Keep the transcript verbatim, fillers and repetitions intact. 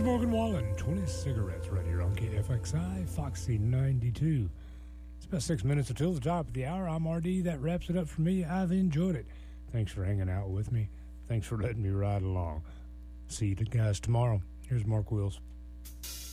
Morgan Wallen, twenty cigarettes right here on K F X I, Foxy ninety-two. It's about six minutes until the top of the hour. I'm R D. That wraps it up for me. I've enjoyed it. Thanks for hanging out with me. Thanks for letting me ride along. See you guys tomorrow. Here's Mark Wills.